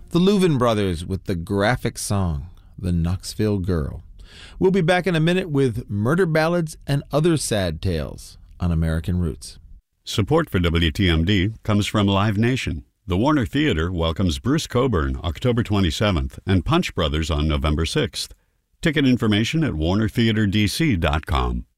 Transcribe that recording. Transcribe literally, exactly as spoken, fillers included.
The Louvin Brothers with the graphic song, The Knoxville Girl. We'll be back in a minute with murder ballads and other sad tales on American Roots. Support for W T M D comes from Live Nation. The Warner Theater welcomes Bruce Cockburn October twenty-seventh and Punch Brothers on November sixth. Ticket information at warner theater d c dot com.